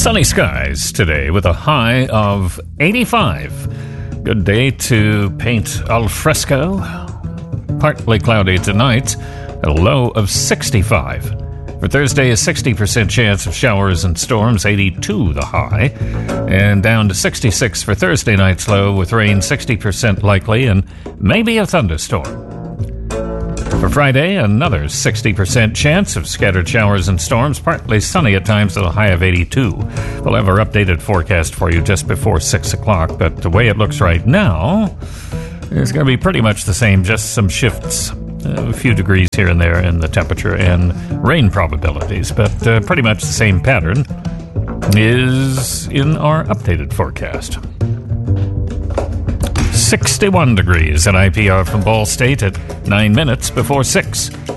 Sunny skies today with a high of 85. Good day to paint al fresco. Partly cloudy tonight, a low of 65. For Thursday, a 60% chance of showers and storms, 82 the high. And down to 66 for Thursday night's low with rain 60% likely and maybe a thunderstorm. For Friday, another 60% chance of scattered showers and storms, partly sunny at times at a high of 82. We'll have our updated forecast for you just before 6 o'clock, but the way it looks right now, it's going to be pretty much the same, just some shifts. A few degrees here and there in the temperature and rain probabilities, but pretty much the same pattern is in our updated forecast. 61 degrees at IPR from Ball State at 9 minutes before 6.